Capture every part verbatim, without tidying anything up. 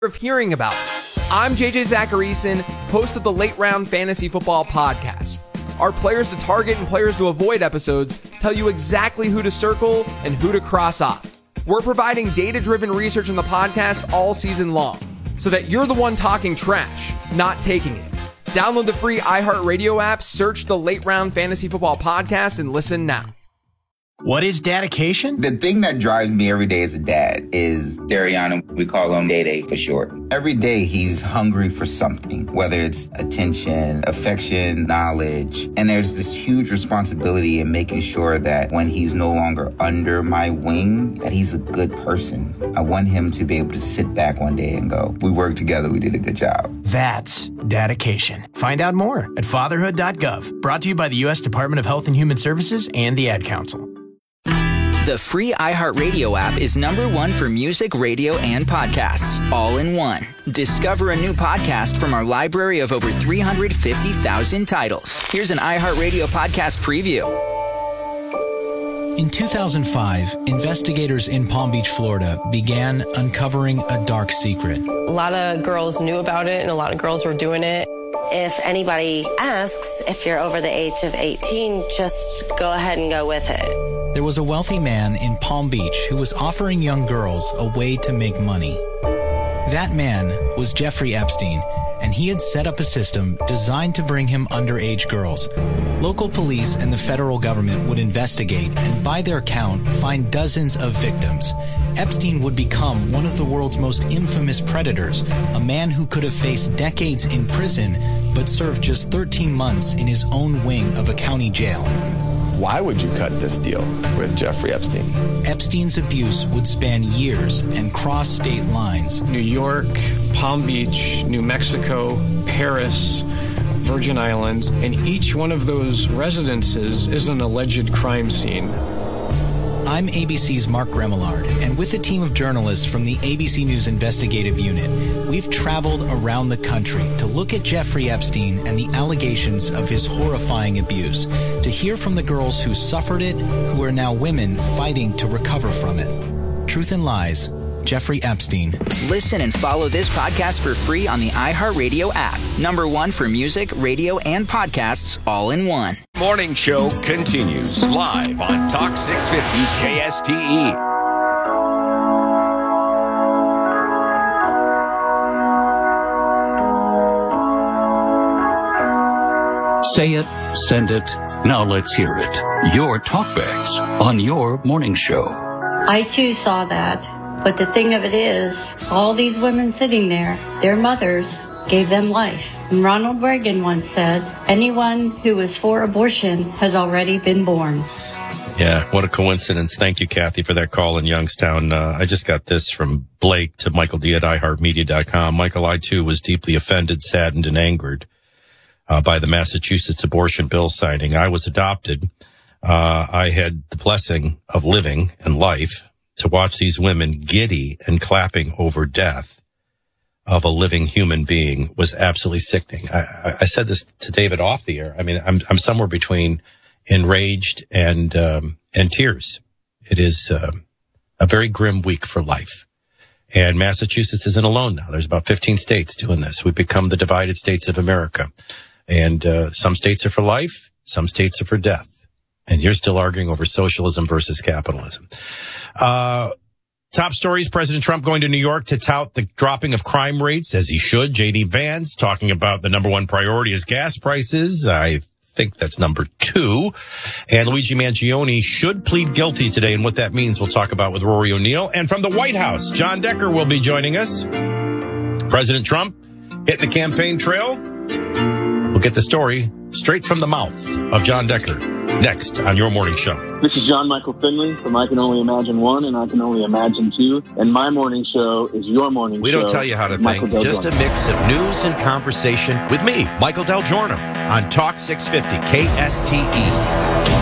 of hearing about it. I'm J J Zacharyson, host of the Late Round Fantasy Football Podcast. Our Players to Target and Players to Avoid episodes tell you exactly who to circle and who to cross off. We're providing data-driven research in the podcast all season long, so that you're the one talking trash, not taking it. Download the free iHeartRadio app, search the Late Round Fantasy Football Podcast, and listen now. What is dedication? The thing that drives me every day as a dad is Dariana. We call him Day Day for short. Every day he's hungry for something, whether it's attention, affection, knowledge. And there's this huge responsibility in making sure that when he's no longer under my wing, that he's a good person. I want him to be able to sit back one day and go, we worked together, we did a good job. That's dedication. Find out more at fatherhood dot gov. Brought to you by the U S Department of Health and Human Services and the Ad Council. The free iHeartRadio app is number one for music, radio, and podcasts, all in one. Discover a new podcast from our library of over three hundred fifty thousand titles. Here's an iHeartRadio podcast preview. In two thousand five, investigators in Palm Beach, Florida, began uncovering a dark secret. A lot of girls knew about it, and a lot of girls were doing it. If anybody asks if you're over the age of eighteen, just go ahead and go with it. There was a wealthy man in Palm Beach who was offering young girls a way to make money. That man was Jeffrey Epstein, and he had set up a system designed to bring him underage girls. Local police and the federal government would investigate and, by their count, find dozens of victims. Epstein would become one of the world's most infamous predators, a man who could have faced decades in prison but served just thirteen months in his own wing of a county jail. Why would you cut this deal with Jeffrey Epstein? Epstein's abuse would span years and cross state lines. New York, Palm Beach, New Mexico, Paris, Virgin Islands, and each one of those residences is an alleged crime scene. I'm A B C's Mark Remillard, and with a team of journalists from the A B C News Investigative Unit, we've traveled around the country to look at Jeffrey Epstein and the allegations of his horrifying abuse, to hear from the girls who suffered it, who are now women fighting to recover from it. Truth and Lies, Jeffrey Epstein. Listen and follow this podcast for free on the iHeartRadio app. Number one for music, radio, and podcasts, all in one. Morning show continues live on Talk six fifty K S T E. Say it, send it, now let's hear it. Your talkbacks on your morning show. I too saw that, but the thing of it is, all these women sitting there, their mothers gave them life. And Ronald Reagan once said, anyone who is for abortion has already been born. Yeah, what a coincidence. Thank you, Kathy, for that call in Youngstown. Uh, I just got this from Blake to Michael D at i heart media dot com. Michael, I too was deeply offended, saddened, and angered uh, by the Massachusetts abortion bill signing. I was adopted. Uh, I had the blessing of living and life to watch these women giddy and clapping over death of a living human being was absolutely sickening. I, I said this to David off the air. I mean, I'm, I'm somewhere between enraged and, um, and tears. It is, uh, a very grim week for life. And Massachusetts isn't alone now. There's about fifteen states doing this. We've become the divided states of America. And, uh, some states are for life. Some states are for death. And you're still arguing over socialism versus capitalism. Uh, Top stories, President Trump going to New York to tout the dropping of crime rates, as he should. J D Vance talking about the number one priority is gas prices. I think that's number two. And Luigi Mangione should plead guilty today, and what that means we'll talk about with Rory O'Neill. And from the White House, John Decker will be joining us. President Trump hitting the campaign trail. We'll get the story straight from the mouth of John Decker next on Your Morning Show. This is John Michael Finley from I Can Only Imagine One and I Can Only Imagine Two. And my morning show is your morning we show. We don't tell you how to think. Just a mix of news and conversation with me, Michael Del Giorno, on Talk six fifty K S T E.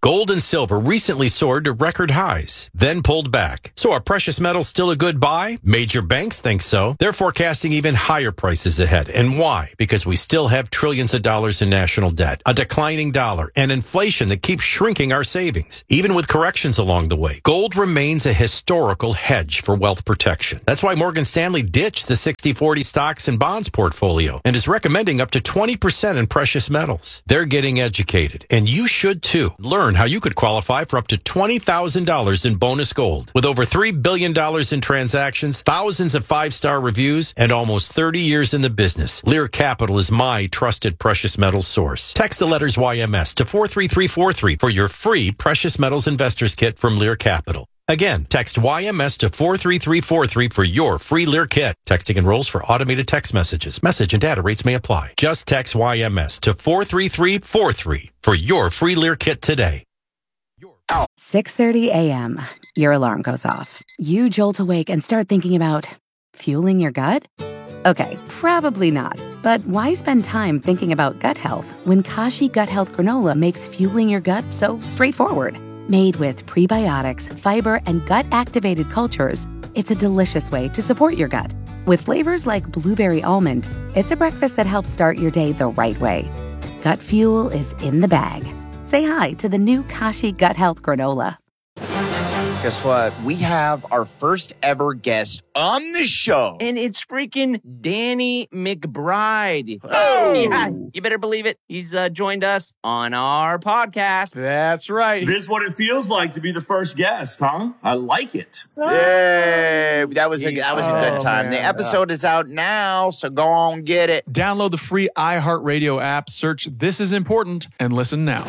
Gold and silver recently soared to record highs, then pulled back. So are precious metals still a good buy? Major banks think so. They're forecasting even higher prices ahead. And why? Because we still have trillions of dollars in national debt, a declining dollar, and inflation that keeps shrinking our savings. Even with corrections along the way, gold remains a historical hedge for wealth protection. That's why Morgan Stanley ditched the sixty forty stocks and bonds portfolio and is recommending up to twenty percent in precious metals. They're getting educated, and you should too. Learn how you could qualify for up to twenty thousand dollars in bonus gold. With over three billion dollars in transactions, thousands of five-star reviews, and almost thirty years in the business, Lear Capital is my trusted precious metals source. Text the letters Y M S to four three three four three for your free Precious Metals Investors Kit from Lear Capital. Again, text Y M S to four three three four three for your free Lear kit. Texting enrolls for automated text messages. Message and data rates may apply. Just text Y M S to four three three four three for your free Lear kit today. six thirty a.m. Your alarm goes off. You jolt awake and start thinking about fueling your gut? Okay, probably not. But why spend time thinking about gut health when Kashi Gut Health Granola makes fueling your gut so straightforward? Made with prebiotics, fiber, and gut-activated cultures, it's a delicious way to support your gut. With flavors like blueberry almond, it's a breakfast that helps start your day the right way. Gut fuel is in the bag. Say hi to the new Kashi Gut Health Granola. Guess what? We have our first ever guest on the show. And it's freaking Danny McBride. Oh! Yeah, you better believe it. He's uh, joined us on our podcast. That's right. This is what it feels like to be the first guest, huh? I like it. Yay! That was a, that was a good Oh, time. man. The episode is out now, so go on get it. Download the free iHeartRadio app, search This Is Important, and listen now.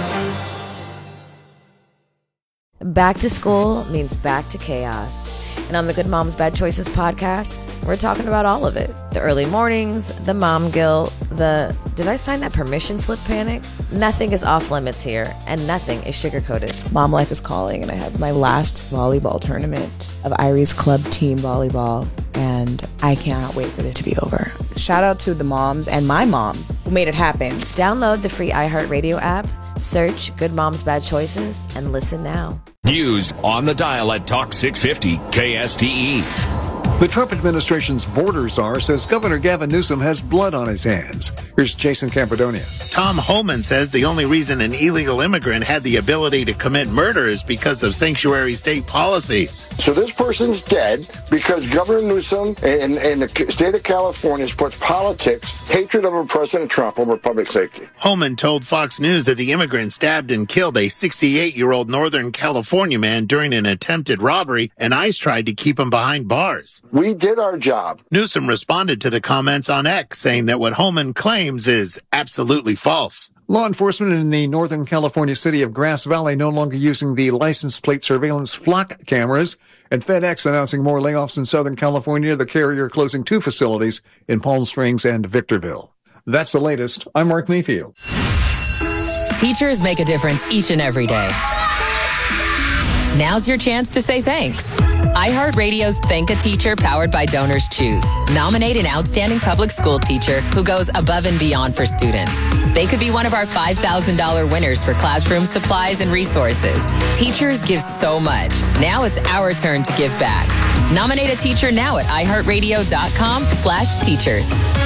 Back to school means back to chaos. And on the Good Moms Bad Choices podcast, we're talking about all of it. The early mornings, the mom guilt, the did I sign that permission slip panic? Nothing is off limits here, and nothing is sugar-coated. Mom life is calling, and I have my last volleyball tournament of Irie's club team volleyball, and I cannot wait for it to be over. Shout out to the moms and my mom who made it happen. Download the free iHeartRadio app, search Good Moms Bad Choices, and listen now. News on the dial at Talk six fifty K S T E. The Trump administration's border czar says Governor Gavin Newsom has blood on his hands. Here's Jason Campidonia. Tom Homan says the only reason an illegal immigrant had the ability to commit murder is because of sanctuary state policies. So this person's dead because Governor Newsom and, and the state of California puts politics, hatred of President Trump over public safety. Homan told Fox News that the immigrant stabbed and killed a sixty-eight-year-old Northern California man during an attempted robbery, and ICE tried to keep him behind bars. We did our job. Newsom responded to the comments on X, saying that what Homan claims is absolutely false. Law enforcement in the Northern California city of Grass Valley no longer using the license plate surveillance flock cameras, and FedEx announcing more layoffs in Southern California, the carrier closing two facilities in Palm Springs and Victorville. That's the latest. I'm Mark Mayfield. Teachers make a difference each and every day. Now's your chance to say thanks. iHeartRadio's Thank a Teacher powered by Donors Choose. Nominate an outstanding public school teacher who goes above and beyond for students. They could be one of our five thousand dollars winners for classroom supplies and resources. Teachers give so much. Now it's our turn to give back. Nominate a teacher now at iHeartRadio.com slash teachers.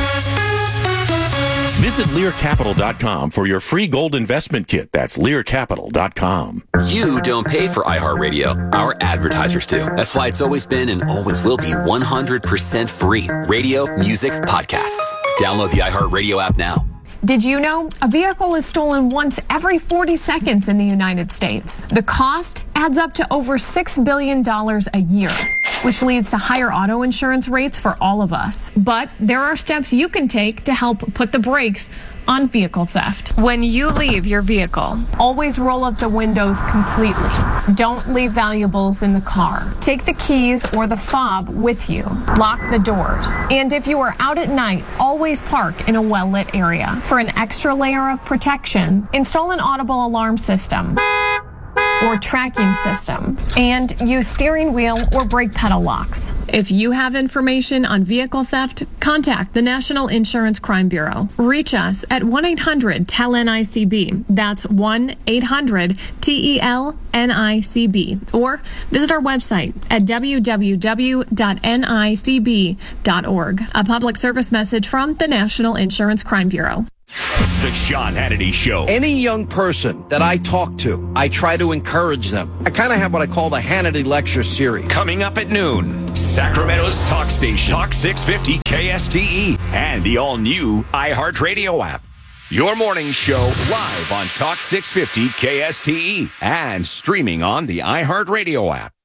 Visit Lear Capital dot com for your free gold investment kit. That's Lear Capital dot com. You don't pay for iHeartRadio. Our advertisers do. That's why it's always been and always will be one hundred percent free. Radio, music, podcasts. Download the iHeartRadio app now. Did you know a vehicle is stolen once every forty seconds in the United States? The cost adds up to over six billion dollars a year, which leads to higher auto insurance rates for all of us. But there are steps you can take to help put the brakes on vehicle theft. When you leave your vehicle, always roll up the windows completely. Don't leave valuables in the car. Take the keys or the fob with you. Lock the doors. And if you are out at night, always park in a well-lit area. For an extra layer of protection, install an audible alarm system. or tracking system, and use steering wheel or brake pedal locks. If you have information on vehicle theft, contact the National Insurance Crime Bureau. Reach us at one eight hundred T E L N I C B. That's one eight hundred T E L N I C B. Or visit our website at w w w dot n i c b dot org. A public service message from the National Insurance Crime Bureau. The Sean Hannity Show. Any young person that I talk to, I try to encourage them. I kind of have what I call the Hannity Lecture Series. Coming up at noon, Sacramento's talk station, Talk six fifty K S T E, and the all-new iHeartRadio app. Your morning show live on Talk six fifty K S T E and streaming on the iHeartRadio app.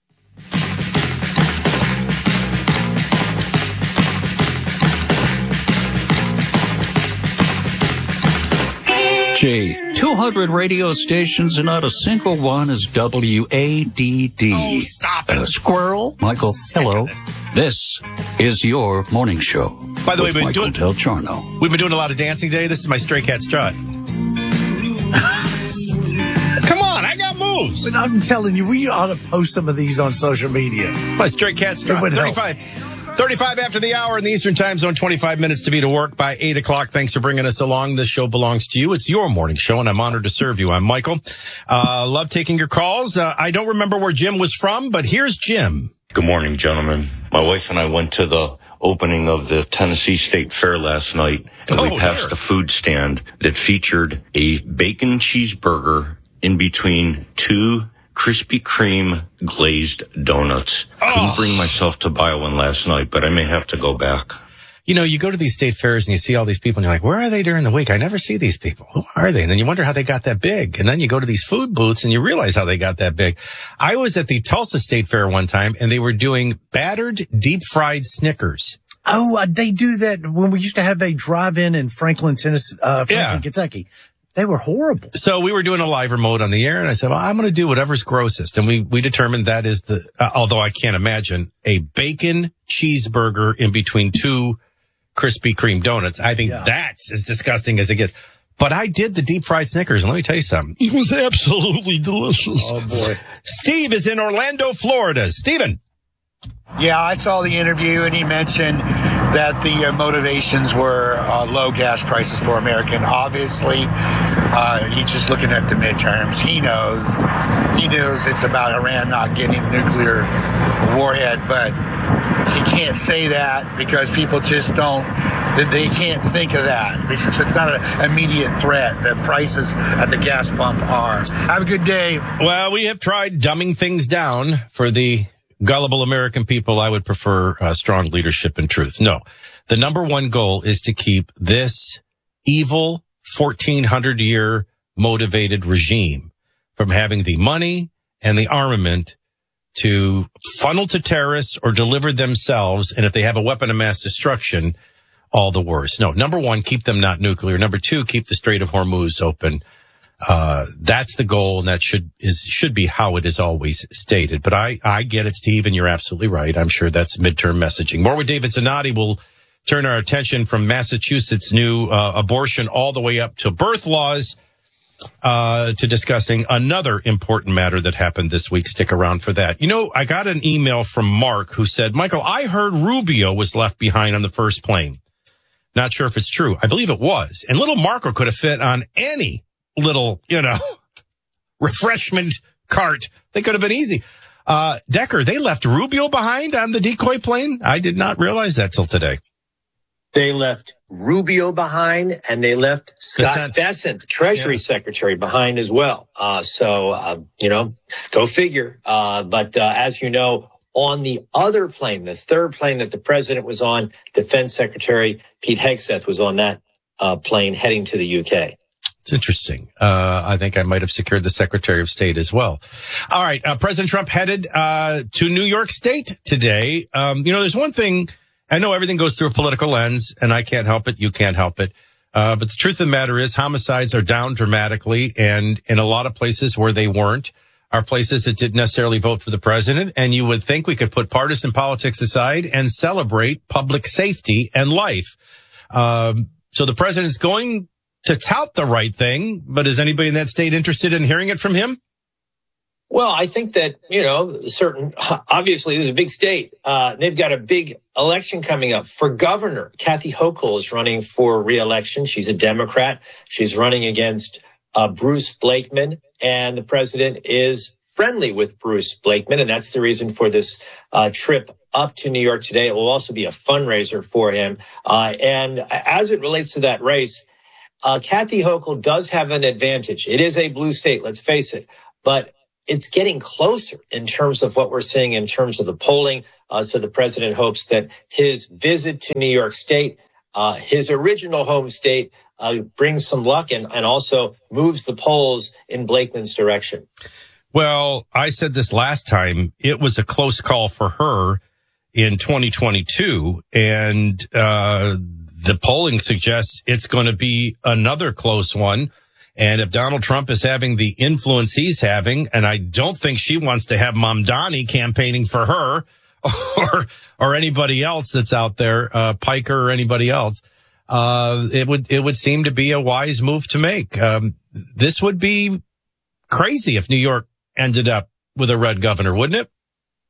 Gee, two hundred radio stations and not a single one is W A D D. Oh, stop it. A squirrel? Michael, hello. This is your morning show. By the way, with we've been Michael doing Del Giorno. We've been doing a lot of dancing today. This is my Stray Cat strut. Come on, I got moves. But I'm telling you, we ought to post some of these on social media. My Stray Cat strut. thirty-five. thirty-five after the hour in the Eastern Time Zone, twenty-five minutes to be to work by eight o'clock. Thanks for bringing us along. This show belongs to you. It's your morning show, and I'm honored to serve you. I'm Michael. Uh, love taking your calls. Uh, I don't remember where Jim was from, but here's Jim. Good morning, gentlemen. My wife and I went to the opening of the Tennessee State Fair last night, and Oh, we passed there. a food stand that featured a bacon cheeseburger in between two Krispy Kreme glazed donuts. Oh. Couldn't bring myself to buy one last night, but I may have to go back. You know, you go to these state fairs and you see all these people and you're like, where are they during the week? I never see these people. Who are they? And then you wonder how they got that big. And then you go to these food booths and you realize how they got that big. I was at the Tulsa State Fair one time and they were doing battered deep fried Snickers. Oh, uh, they do that when we used to have a drive-in in Franklin, Tennessee, uh, Franklin, Yeah. Kentucky. They were horrible. So we were doing a live remote on the air and I said, well, I'm going to do whatever's grossest. And we, we determined that is the, uh, although I can't imagine a bacon cheeseburger in between two Krispy Kreme donuts. I think Yeah. that's as disgusting as it gets. But I did the deep fried Snickers, and let me tell you something. It was absolutely delicious. Oh, boy. Steve is in Orlando, Florida. Steven. Yeah, I saw the interview, and he mentioned that the uh, motivations were uh, low gas prices for American. Obviously, uh, he's just looking at the midterms. He knows, he knows it's about Iran not getting a nuclear warhead, but he can't say that because people just don't, they can't think of that. It's it's not an immediate threat. The prices at the gas pump are. Have a good day. Well, we have tried dumbing things down for the gullible American people. I would prefer uh, strong leadership and truth. No, the number one goal is to keep this evil fourteen hundred year motivated regime from having the money and the armament to funnel to terrorists or deliver themselves. And if they have a weapon of mass destruction, all the worse. No, number one, keep them not nuclear. Number two, keep the Strait of Hormuz open. Uh, that's the goal, and that should is should be how it is always stated. But I, I get it, Steve, and you're absolutely right. I'm sure that's midterm messaging. More with David Zanotti. We'll turn our attention from Massachusetts' new uh, abortion all the way up to birth laws uh, to discussing another important matter that happened this week. Stick around for that. You know, I got an email from Mark who said, Michael, I heard Rubio was left behind on the first plane. Not sure if it's true. I believe it was. And little Marco could have fit on any little, you know, refreshment cart. They could have been easy. Uh, Decker, they left Rubio behind on the decoy plane? I did not realize that till today. They left Rubio behind, and they left Scott Bessent, Treasury yeah. Secretary, behind as well. Uh, so, uh, you know, go figure. Uh, but uh, as you know, on the other plane, the third plane that the president was on, Defense Secretary Pete Hegseth was on that uh, plane heading to the U K. It's interesting. Uh, I think I might have secured the Secretary of State as well. All right. Uh, President Trump headed uh, to New York State today. Um, you know, there's one thing. I know everything goes through a political lens, and I can't help it. You can't help it. Uh, but the truth of the matter is homicides are down dramatically, and in a lot of places where they weren't are places that didn't necessarily vote for the president. And you would think we could put partisan politics aside and celebrate public safety and life. Um, so the president's going to tout the right thing, but is anybody in that state interested in hearing it from him? Well, I think that, you know, certain, obviously this is a big state. Uh, they've got a big election coming up. For governor, Kathy Hochul is running for re-election. She's a Democrat. She's running against uh, Bruce Blakeman, and the president is friendly with Bruce Blakeman, and that's the reason for this uh, trip up to New York today. It will also be a fundraiser for him. Uh, and as it relates to that race, uh, Kathy Hochul does have an advantage. It is a blue state, let's face it, but it's getting closer in terms of what we're seeing in terms of the polling. Uh, so the president hopes that his visit to New York State, uh, his original home state, uh, brings some luck and, and also moves the polls in Blakeman's direction. Well, I said this last time. It was a close call for her in twenty twenty-two, and uh, the polling suggests it's going to be another close one. And if Donald Trump is having the influence he's having, and I don't think she wants to have Mamdani campaigning for her or or anybody else that's out there, uh, Piker or anybody else, uh, it would it would seem to be a wise move to make. Um, this would be crazy if New York ended up with a red governor, wouldn't it?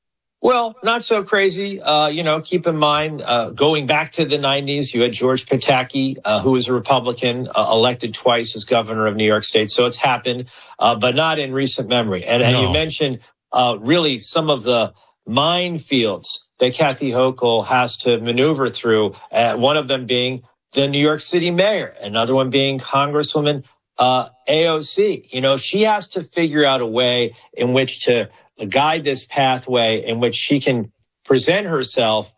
Well, not so crazy. Uh, you know, keep in mind, uh, going back to the nineties, you had George Pataki, uh, who was a Republican, uh, elected twice as governor of New York State. So it's happened, uh, but not in recent memory. And, and no. you mentioned, uh, really some of the minefields that Kathy Hochul has to maneuver through, uh, one of them being the New York City mayor, another one being Congresswoman uh, A O C. You know, she has to figure out a way in which to guide this pathway in which she can present herself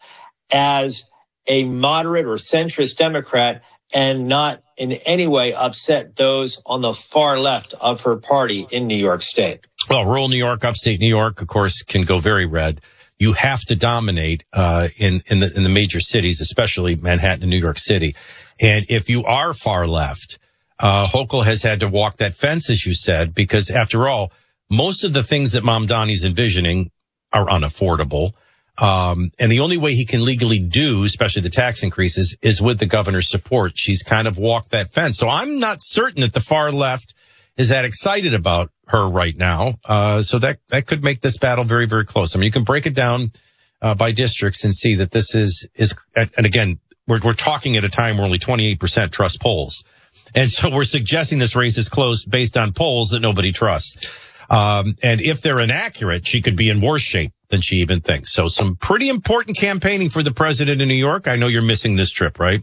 as a moderate or centrist Democrat and not in any way upset those on the far left of her party in New York State. Well, rural New York, upstate New York, of course, can go very red. You have to dominate uh in in the in the major cities, especially Manhattan and New York City. And if you are far left, uh Hochul has had to walk that fence, as you said, because after all, most of the things that Mamdani's envisioning are unaffordable. Um and the only way he can legally do, especially the tax increases, is with the governor's support. She's kind of walked that fence. So I'm not certain that the far left is that excited about her right now. Uh, so that, that could make this battle very, very close. I mean, you can break it down, uh, by districts and see that this is, is, and again, we're, we're talking at a time where only twenty-eight percent trust polls. And so we're suggesting this race is close based on polls that nobody trusts. Um, and if they're inaccurate, she could be in worse shape than she even thinks. So some pretty important campaigning for the president in New York. I know you're missing this trip, right?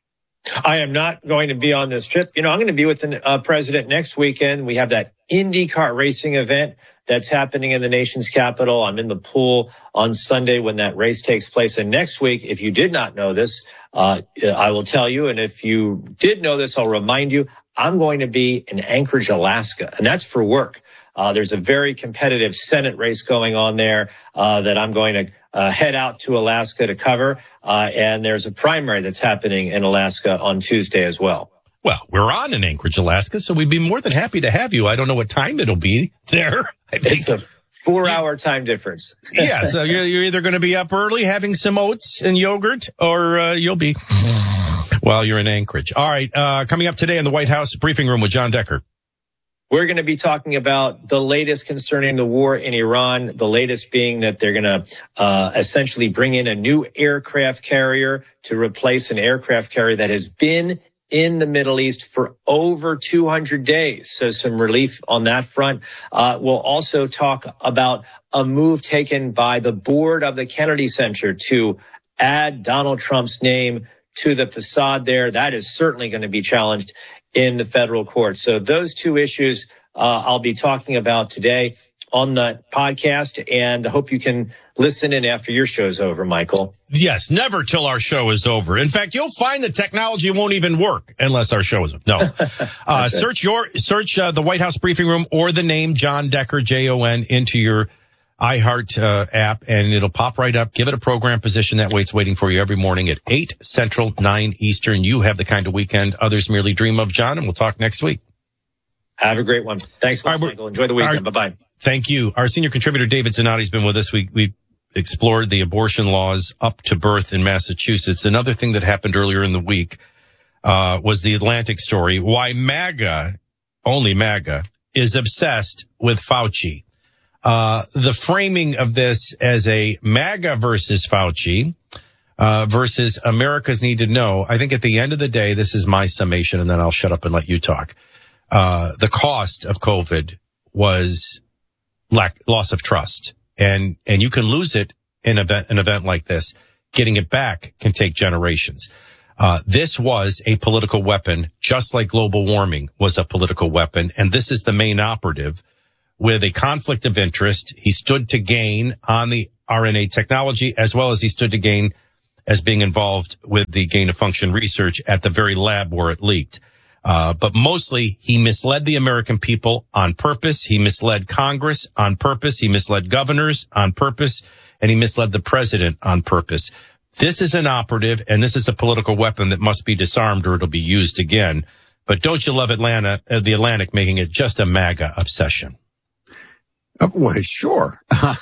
I am not going to be on this trip. You know, I'm going to be with the uh, president next weekend. We have that IndyCar racing event that's happening in the nation's capital. I'm in the pool on Sunday when that race takes place. And next week, if you did not know this, uh, I will tell you. And if you did know this, I'll remind you, I'm going to be in Anchorage, Alaska, and that's for work. Uh, there's a very competitive Senate race going on there uh, that I'm going to uh, head out to Alaska to cover. Uh, and there's a primary that's happening in Alaska on Tuesday as well. Well, we're on in Anchorage, Alaska, so we'd be more than happy to have you. I don't know what time it'll be there. I think it's a four-hour time difference. Yeah, so you're, you're either going to be up early having some oats and yogurt, or uh, you'll be while you're in Anchorage. All right, uh, coming up today in the White House briefing room with John Decker. We're going to be talking about the latest concerning the war in Iran, the latest being that they're going to uh, essentially bring in a new aircraft carrier to replace an aircraft carrier that has been in the Middle East for over two hundred days. So some relief on that front. Uh, we'll also talk about a move taken by the board of the Kennedy Center to add Donald Trump's name to the facade there. That is certainly going to be challenged in the federal court. So those two issues uh, I'll be talking about today on the podcast, and I hope you can listen in after your show's over, Michael. Yes, never till our show is over. In fact, you'll find the technology won't even work unless our show is over. No. uh, search your, search uh, the White House briefing room or the name John Decker, J O N, into your iHeart uh, app, and it'll pop right up. Give it a program position. That way it's waiting for you every morning at eight Central, nine Eastern. You have the kind of weekend others merely dream of, John, and we'll talk next week. Have a great one. Thanks a lot, right, Michael. Enjoy the weekend. Right, bye-bye. Thank you. Our senior contributor, David Zanotti's been with us. We, we explored the abortion laws up to birth in Massachusetts. Another thing that happened earlier in the week uh was the Atlantic story, why MAGA, only MAGA, is obsessed with Fauci. Uh, the framing of this as a MAGA versus Fauci uh, versus America's need to know. I think at the end of the day, this is my summation, and then I'll shut up and let you talk. Uh, the cost of COVID was lack, loss of trust. And, and you can lose it in event, an event like this. Getting it back can take generations. Uh, this was a political weapon, just like global warming was a political weapon. And this is the main operative with a conflict of interest. He stood to gain on the R N A technology, as well as he stood to gain as being involved with the gain of function research at the very lab where it leaked. Uh, but mostly he misled the American people on purpose. He misled Congress on purpose. He misled governors on purpose, and he misled the president on purpose. This is an operative, and this is a political weapon that must be disarmed or it'll be used again. But don't you love Atlanta, uh, the Atlantic making it just a MAGA obsession? Oh, well, sure.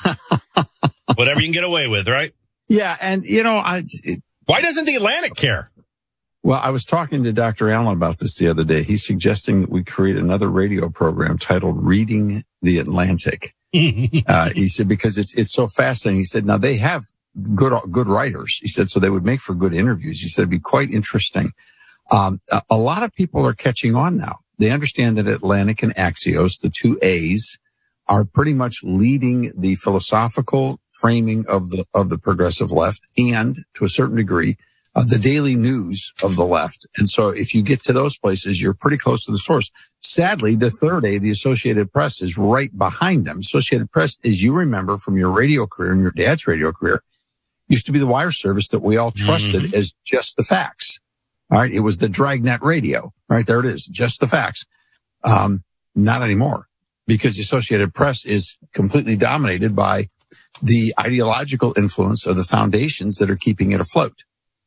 Whatever you can get away with, right? Yeah, and, you know, I... It, Why doesn't the Atlantic care? Well, I was talking to Doctor Allen about this the other day. He's suggesting that we create another radio program titled Reading the Atlantic. uh, he said, because it's it's so fascinating. He said, now they have good good writers. He said, so they would make for good interviews. He said, it'd be quite interesting. Um, a, a lot of people are catching on now. They understand that Atlantic and Axios, the two A's, are pretty much leading the philosophical framing of the of the progressive left and, to a certain degree, Uh, the daily news of the left. And so if you get to those places, you're pretty close to the source. Sadly, the third A, the Associated Press, is right behind them. Associated Press, as you remember from your radio career and your dad's radio career, used to be the wire service that we all trusted mm-hmm. as just the facts. All right. It was the Dragnet radio. Right there it is. Just the facts. Um, not anymore, because the Associated Press is completely dominated by the ideological influence of the foundations that are keeping it afloat.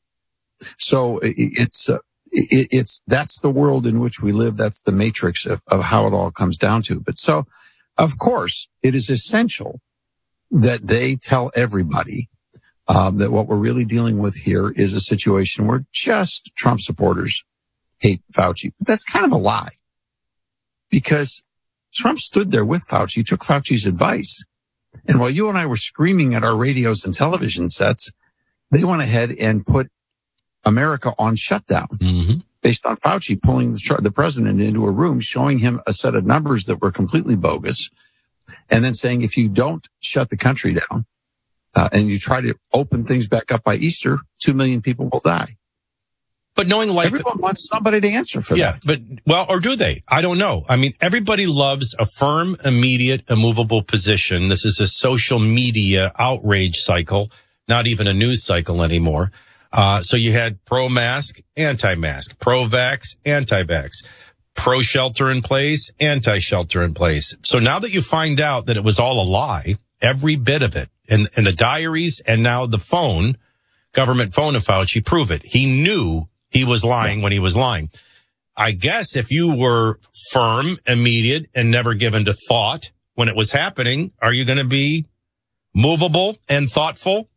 So it's, uh, it, it's, that's the world in which we live. That's the matrix of, of how it all comes down to. But so, of course, it is essential that they tell everybody, um, that what we're really dealing with here is a situation where just Trump supporters hate Fauci. But that's kind of a lie, because Trump stood there with Fauci, took Fauci's advice. And while you and I were screaming at our radios and television sets, they went ahead and put America on shutdown mm-hmm. based on Fauci pulling the, the president into a room, showing him a set of numbers that were completely bogus, and then saying, if you don't shut the country down uh, and you try to open things back up by Easter, two million people will die. But knowing life, everyone wants somebody to answer for yeah, that. But, well, or do they? I don't know. I mean, everybody loves a firm, immediate, immovable position. This is a social media outrage cycle, not even a news cycle anymore. Uh, so you had pro-mask, anti-mask, pro-vax, anti-vax, pro-shelter in place, anti-shelter in place. So now that you find out that it was all a lie, every bit of it, and, and the diaries and now the phone, government phone of Fauci prove it. He knew he was lying when he was lying. I guess if you were firm, immediate, and never given to thought when it was happening, are you going to be movable and thoughtful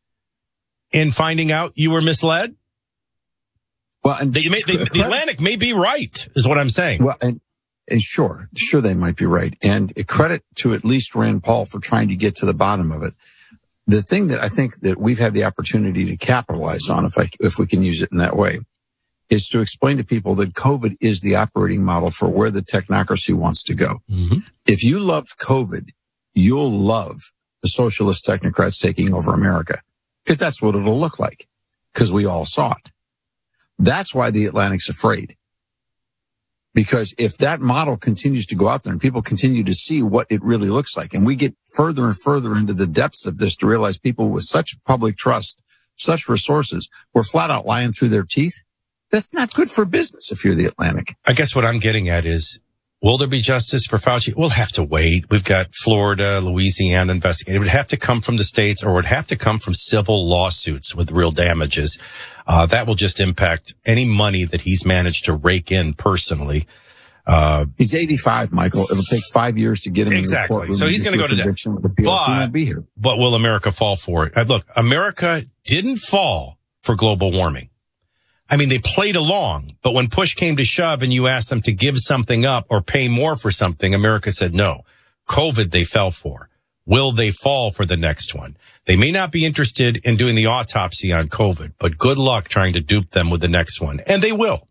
in finding out you were misled? Well, and they may, they, the Atlantic may be right, is what I'm saying. Well, and, and sure, sure they might be right. And credit to at least Rand Paul for trying to get to the bottom of it. The thing that I think that we've had the opportunity to capitalize on, if I, if we can use it in that way, is to explain to people that COVID is the operating model for where the technocracy wants to go. Mm-hmm. If you love COVID, you'll love the socialist technocrats taking over America. Because that's what it'll look like, because we all saw it. That's why the Atlantic's afraid. Because if that model continues to go out there and people continue to see what it really looks like, and we get further and further into the depths of this to realize people with such public trust, such resources, were flat out lying through their teeth, that's not good for business if you're the Atlantic. I guess what I'm getting at is, will there be justice for Fauci? We'll have to wait. We've got Florida, Louisiana investigating. It would have to come from the states, or it would have to come from civil lawsuits with real damages. Uh, that will just impact any money that he's managed to rake in personally. Uh, he's eighty-five, Michael. It'll take five years to get him exactly. in the So he's going to go to that. But, he won't be here. But will America fall for it? Uh, look, America didn't fall for global warming. I mean, they played along, but when push came to shove and you asked them to give something up or pay more for something, America said no. COVID they fell for. Will they fall for the next one? They may not be interested in doing the autopsy on COVID, but good luck trying to dupe them with the next one. And they will.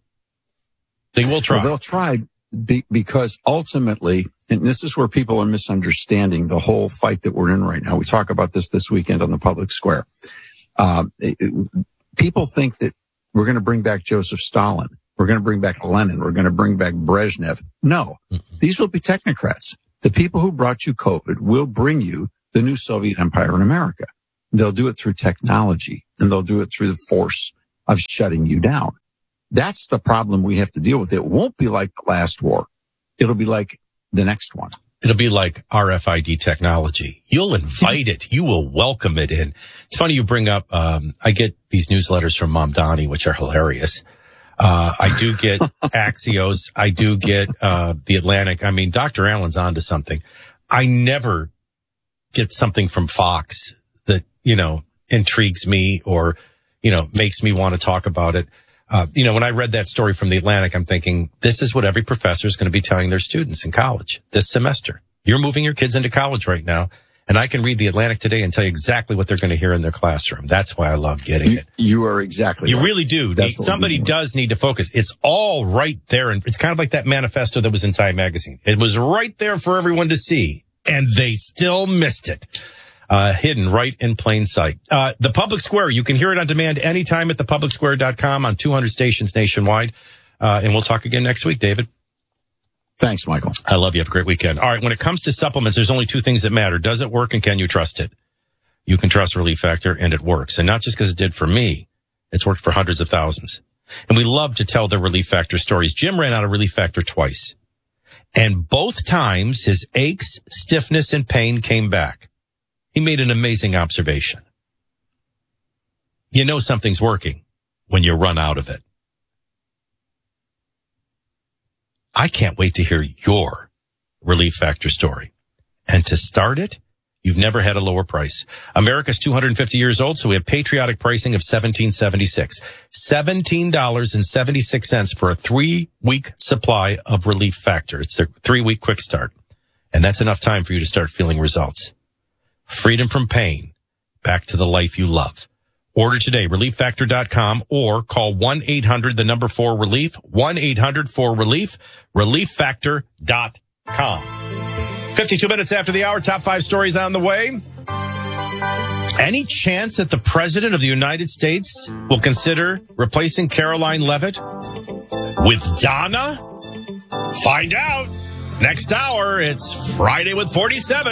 They will try. Well, they'll try be, because ultimately, and this is where people are misunderstanding the whole fight that we're in right now. We talk about this this weekend on the public square. Uh, it, it, people think that we're going to bring back Joseph Stalin. We're going to bring back Lenin. We're going to bring back Brezhnev. No, mm-hmm. These will be technocrats. The people who brought you COVID will bring you the new Soviet empire in America. They'll do it through technology, and they'll do it through the force of shutting you down. That's the problem we have to deal with. It won't be like the last war. It'll be like the next one. It'll be like R F I D technology. You'll invite it. You will welcome it in. It's funny you bring up, um, I get these newsletters from Mom Donnie, which are hilarious. Uh, I do get Axios. I do get, uh, the Atlantic. I mean, Doctor Allen's onto something. I never get something from Fox that, you know, intrigues me or, you know, makes me want to talk about it. Uh, you know, when I read that story from the Atlantic, I'm thinking this is what every professor is going to be telling their students in college this semester. You're moving your kids into college right now. And I can read the Atlantic today and tell you exactly what they're going to hear in their classroom. That's why I love getting you, it. You are exactly You right. really do. Need, somebody does need to focus. It's all right there. And it's kind of like that manifesto that was in Time Magazine. It was right there for everyone to see. And they still missed it. Uh, hidden right in plain sight. Uh, the Public Square, you can hear it on demand anytime at the public square dot com on two hundred stations nationwide. Uh, and we'll talk again next week, David. Thanks, Michael. I love you. Have a great weekend. All right. When it comes to supplements, there's only two things that matter. Does it work and can you trust it? You can trust Relief Factor and it works. And not just because it did for me. It's worked for hundreds of thousands. And we love to tell the Relief Factor stories. Jim ran out of Relief Factor twice. And both times his aches, stiffness, and pain came back. He made an amazing observation. You know something's working when you run out of it. I can't wait to hear your Relief Factor story. And to start it, you've never had a lower price. America's two hundred fifty years old, so we have patriotic pricing of seventeen seventy-six. seventeen dollars and seventy-six cents for a three-week supply of Relief Factor. It's their three-week quick start. And that's enough time for you to start feeling results. Freedom from pain. Back to the life you love. Order today, relief factor dot com, or call one eight hundred, the number four relief, one eight hundred four relief, relief factor dot com. fifty-two minutes after the hour, top five stories on the way. Any chance that the President of the United States will consider replacing Caroline Leavitt with Donna? Find out. Next hour, it's Friday with forty-seven.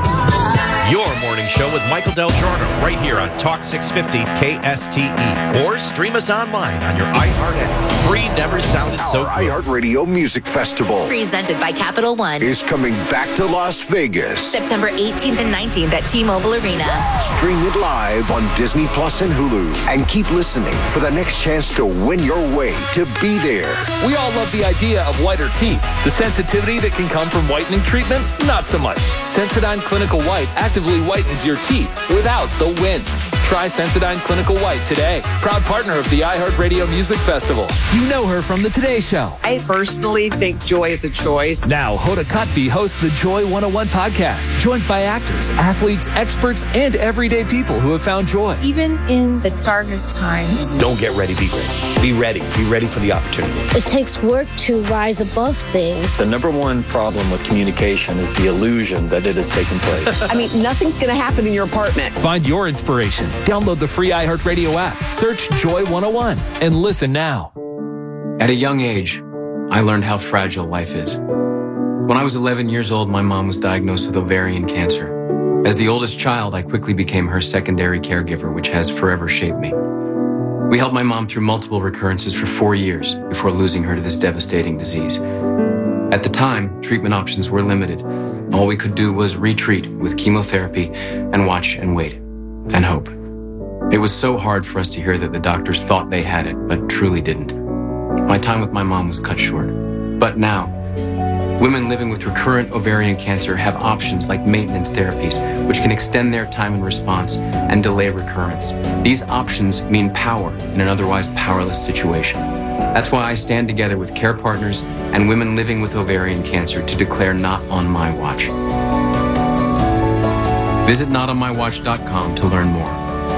Your morning show with Michael Del Giorno right here on Talk six fifty K S T E. Or stream us online on your iHeart app. Free, never sounded so good. iHeartRadio Music Festival, presented by Capital One, is coming back to Las Vegas. September eighteenth and nineteenth at T-Mobile Arena. Stream it live on Disney Plus and Hulu. And keep listening for the next chance to win your way to be there. We all love the idea of whiter teeth. The sensitivity that can come from whitening treatment? Not so much. Sensodyne Clinical White actively whitens your teeth without the wince. Try Sensodyne Clinical White today. Proud partner of the iHeartRadio Music Festival. You know her from the Today Show. I personally think joy is a choice. Now, Hoda Kotb hosts the Joy one oh one podcast, joined by actors, athletes, experts, and everyday people who have found joy. Even in the darkest times. Don't get ready, be ready. Be ready. Be ready for the opportunity. It takes work to rise above things. The number one problem with communication is the illusion that it has taken place. I mean, nothing's going to happen in your apartment. Find your inspiration. Download the free iHeartRadio app. Search Joy one oh one and listen now. At a young age, I learned how fragile life is. When I was eleven years old, my mom was diagnosed with ovarian cancer. As the oldest child, I quickly became her secondary caregiver, which has forever shaped me. We helped my mom through multiple recurrences for four years before losing her to this devastating disease. At the time, treatment options were limited. All we could do was retreat with chemotherapy and watch and wait and hope. It was so hard for us to hear that the doctors thought they had it, but truly didn't. My time with my mom was cut short. But now, women living with recurrent ovarian cancer have options like maintenance therapies, which can extend their time in response and delay recurrence. These options mean power in an otherwise powerless situation. That's why I stand together with care partners and women living with ovarian cancer to declare Not on My Watch. Visit not on my watch dot com to learn more.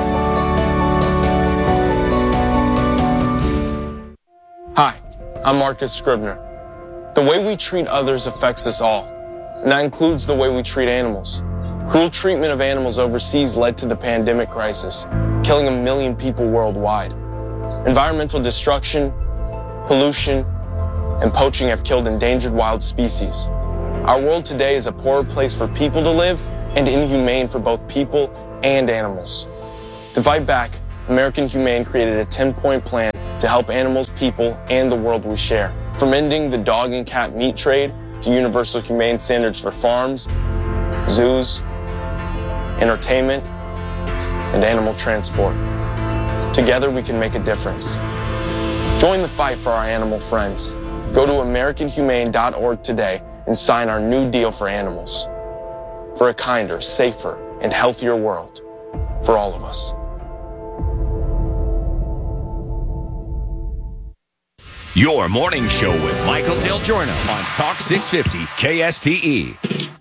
Hi, I'm Marcus Scribner. The way we treat others affects us all, and that includes the way we treat animals. Cruel treatment of animals overseas led to the pandemic crisis, killing a million people worldwide. Environmental destruction, pollution, and poaching have killed endangered wild species. Our world today is a poorer place for people to live and inhumane for both people and animals. To fight back, American Humane created a ten-point plan to help animals, people, and the world we share. From ending the dog and cat meat trade to universal humane standards for farms, zoos, entertainment, and animal transport. Together we can make a difference. Join the fight for our animal friends. Go to american humane dot org today and sign our new deal for animals. For a kinder, safer, and healthier world for all of us. Your morning show with Michael Del Giorno on Talk six fifty K S T E.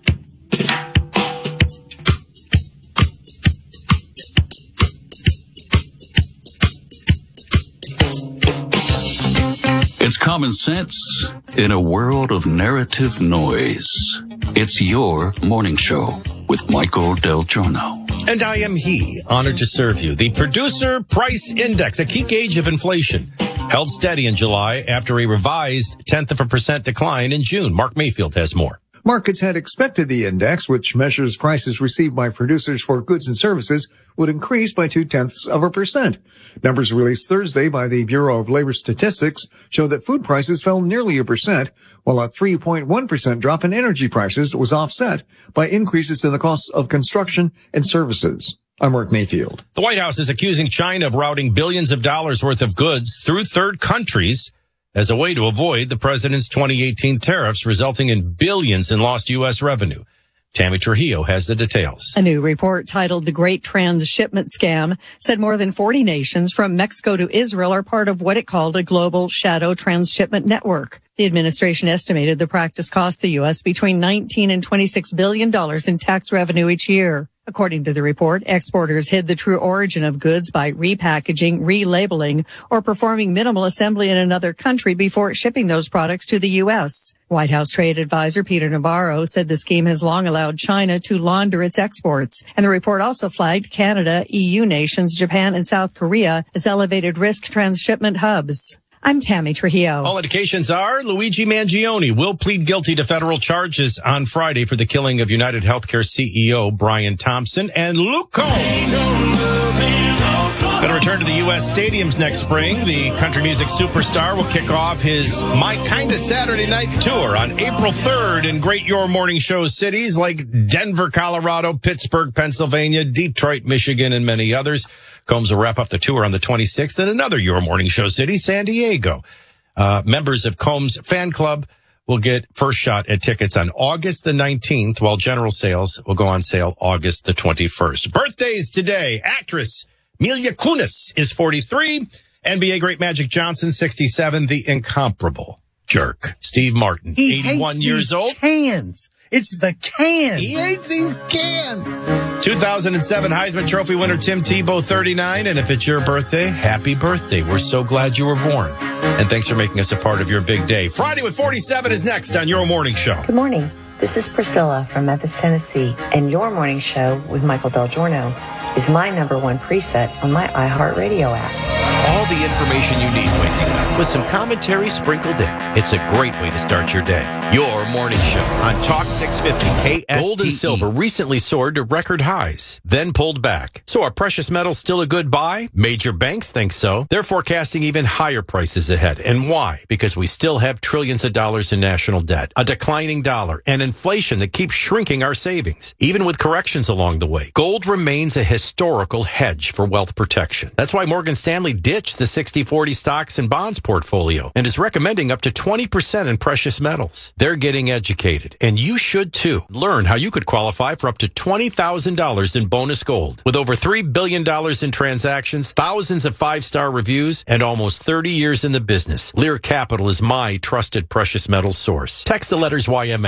It's common sense in a world of narrative noise. It's your morning show with Michael Del Giorno. And I am he, honored to serve you. The Producer Price Index, a key gauge of inflation, held steady in July after a revised tenth of a percent decline in June. Mark Mayfield has more. Markets had expected the index, which measures prices received by producers for goods and services, would increase by two-tenths of a percent. Numbers released Thursday by the Bureau of Labor Statistics show that food prices fell nearly a percent, while a three point one percent drop in energy prices was offset by increases in the costs of construction and services. I'm Mark Mayfield. The White House is accusing China of routing billions of dollars worth of goods through third countries as a way to avoid the president's twenty eighteen tariffs, resulting in billions in lost U S revenue. Tammy Trujillo has the details. A new report titled The Great Transshipment Scam said more than forty nations from Mexico to Israel are part of what it called a global shadow transshipment network. The administration estimated the practice cost the U S between nineteen and twenty-six billion dollars in tax revenue each year. According to the report, exporters hid the true origin of goods by repackaging, relabeling, or performing minimal assembly in another country before shipping those products to the U S. White House Trade Advisor Peter Navarro said the scheme has long allowed China to launder its exports. And the report also flagged Canada, E U nations, Japan, and South Korea as elevated risk transshipment hubs. I'm Tammy Trujillo. All indications are Luigi Mangione will plead guilty to federal charges on Friday for the killing of United Healthcare C E O Brian Thompson, and Luke Combs going to return to the U S stadiums next spring. The country music superstar will kick off his My Kinda Saturday Night tour on April third in great Your Morning Show cities like Denver, Colorado, Pittsburgh, Pennsylvania, Detroit, Michigan, and many others. Combs will wrap up the tour on the twenty-sixth in another Your Morning Show city, San Diego. Uh, members of Combs Fan Club will get first shot at tickets on August the nineteenth, while general sales will go on sale August the twenty-first. Birthdays today. Actress Mila Kunis is forty-three. N B A great Magic Johnson, sixty-seven. The incomparable jerk Steve Martin, he eighty-one hates years these old. Cans. It's the can. He hates these cans. two thousand seven Heisman Trophy winner Tim Tebow, thirty-nine. And if it's your birthday, happy birthday. We're so glad you were born. And thanks for making us a part of your big day. Friday with forty-seven is next on Your Morning Show. Good morning. This is Priscilla from Memphis, Tennessee, and Your Morning Show with Michael Del Giorno is my number one preset on my iHeartRadio app. All the information you need waking up with some commentary sprinkled in. It's a great way to start your day. Your Morning Show on Talk six fifty K S T E. Gold and silver recently soared to record highs, then pulled back. So are precious metals still a good buy? Major banks think so. They're forecasting even higher prices ahead. And why? Because we still have trillions of dollars in national debt, a declining dollar, and inflation that keeps shrinking our savings. Even with corrections along the way, gold remains a historical hedge for wealth protection. That's why Morgan Stanley ditched the sixty forty stocks and bonds portfolio and is recommending up to twenty percent in precious metals. They're getting educated, and you should too. Learn how you could qualify for up to twenty thousand dollars in bonus gold. With over three billion dollars in transactions, thousands of five-star reviews, and almost thirty years in the business, Lear Capital is my trusted precious metals source. Text the letters Y M S to four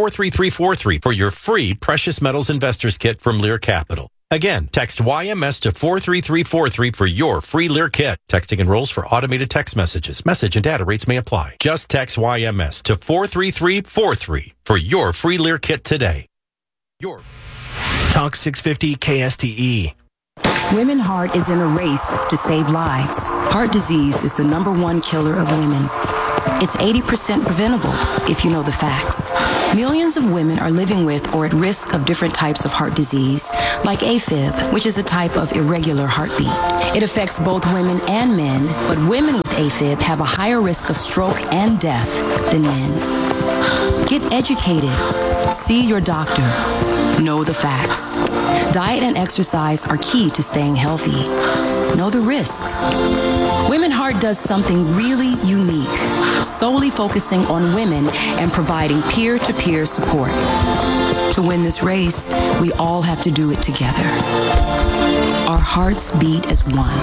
four three three four three for your free Precious Metals Investors Kit from Lear Capital. Again, text Y M S to four three three four three for your free Lear kit. Texting enrolls for automated text messages. Message and data rates may apply. Just text Y M S to four three three four three for your free Lear kit today. Your Talk six fifty K S T E. Women Heart is in a race to save lives. Heart disease is the number one killer of women. It's eighty percent preventable if you know the facts. Millions of women are living with or at risk of different types of heart disease, like AFib, which is a type of irregular heartbeat. It affects both women and men, but women with AFib have a higher risk of stroke and death than men. Get educated. See your doctor. Know the facts. Diet and exercise are key to staying healthy. Know the risks. Women Heart does something really unique, solely focusing on women and providing peer-to-peer support. To win this race, we all have to do it together. Our hearts beat as one.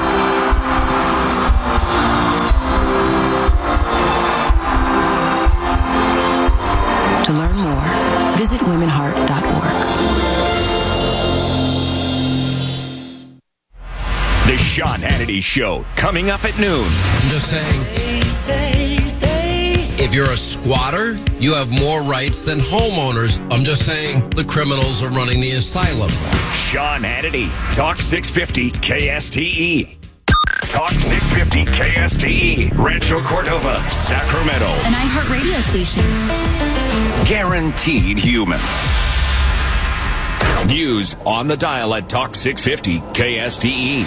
To learn more, visit women heart dot org. The Sean Hannity Show, coming up at noon. I'm just saying, say, say. If you're a squatter, you have more rights than homeowners. I'm just saying, the criminals are running the asylum. Sean Hannity, Talk six fifty K S T E. Talk six fifty K S T E, Rancho Cordova, Sacramento. An iHeart radio station. Guaranteed human. News on the dial at Talk six fifty K S T E.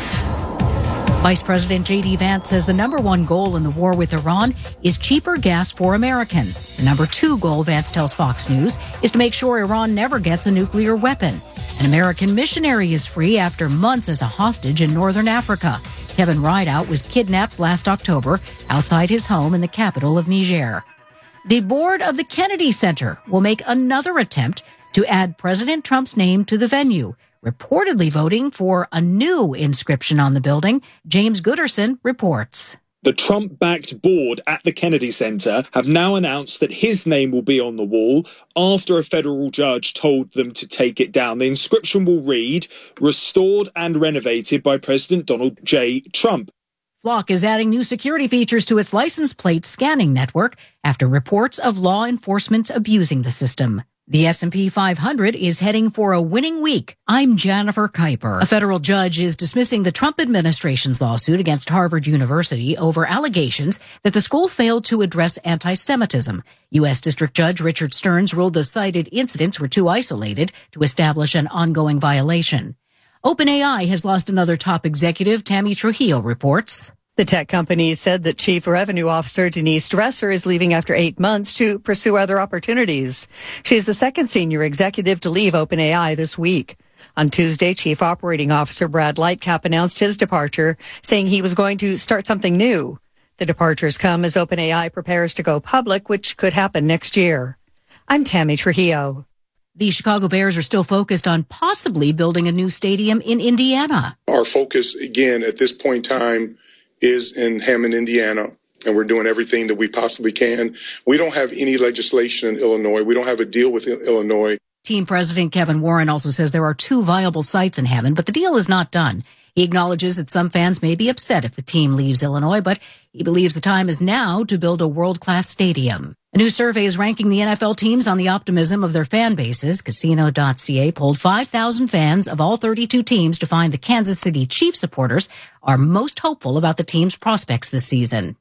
Vice President J D Vance says the number one goal in the war with Iran is cheaper gas for Americans. The number two goal, Vance tells Fox News, is to make sure Iran never gets a nuclear weapon. An American missionary is free after months as a hostage in northern Africa. Kevin Rideout was kidnapped last October outside his home in the capital of Niger. The board of the Kennedy Center will make another attempt to add President Trump's name to the venue, reportedly voting for a new inscription on the building. James Gooderson reports. The Trump-backed board at the Kennedy Center have now announced that his name will be on the wall after a federal judge told them to take it down. The inscription will read, "Restored and renovated by President Donald J. Trump." Flock is adding new security features to its license plate scanning network after reports of law enforcement abusing the system. The S and P five hundred is heading for a winning week. I'm Jennifer Kuiper. A federal judge is dismissing the Trump administration's lawsuit against Harvard University over allegations that the school failed to address anti-Semitism. U S. District Judge Richard Stearns ruled the cited incidents were too isolated to establish an ongoing violation. OpenAI has lost another top executive. Tammy Trujillo reports. The tech company said that Chief Revenue Officer Denise Dresser is leaving after eight months to pursue other opportunities. She's the second senior executive to leave OpenAI this week. On Tuesday, Chief Operating Officer Brad Lightcap announced his departure, saying he was going to start something new. The departures come as OpenAI prepares to go public, which could happen next year. I'm Tammy Trujillo. The Chicago Bears are still focused on possibly building a new stadium in Indiana. Our focus, again, at this point in time, is in Hammond, Indiana, and we're doing everything that we possibly can. We don't have any legislation in Illinois. We don't have a deal with Illinois. Team President Kevin Warren also says there are two viable sites in Hammond, but the deal is not done. He acknowledges that some fans may be upset if the team leaves Illinois, but he believes the time is now to build a world-class stadium. A new survey is ranking the N F L teams on the optimism of their fan bases. Casino dot C A polled five thousand fans of all thirty-two teams to find the Kansas City Chiefs supporters are most hopeful about the team's prospects this season.